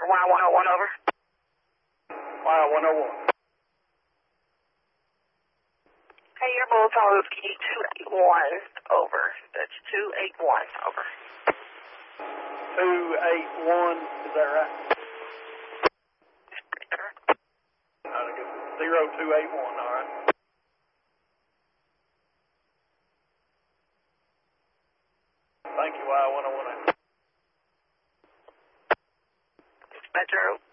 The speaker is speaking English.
Y101 over. Y101. Hey, your Bulls on Whiskey 281 over. That's 281 over. 281, is that right? I guess it's 0281, all right. Thank you, Y101. Metro